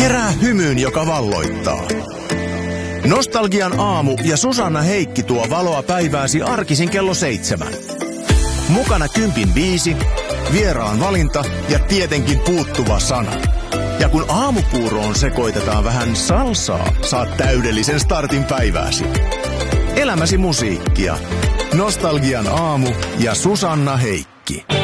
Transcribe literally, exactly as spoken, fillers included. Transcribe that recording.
Herää hymyyn, joka valloittaa. Nostalgian aamu ja Susanna Heikki tuo valoa päivääsi arkisin kello seitsemän. Mukana kympin viisi, vieraan valinta ja tietenkin puuttuva sana. Ja kun aamupuuroon sekoitetaan vähän salsaa, saat täydellisen startin päivääsi. Elämäsi musiikkia. Nostalgian aamu ja Susanna Heikki.